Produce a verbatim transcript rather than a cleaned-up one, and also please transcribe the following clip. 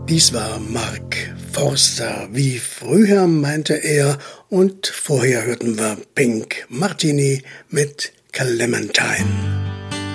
Dies war Mark Forster, wie früher meinte er, und vorher hörten wir Pink Martini mit Clementine.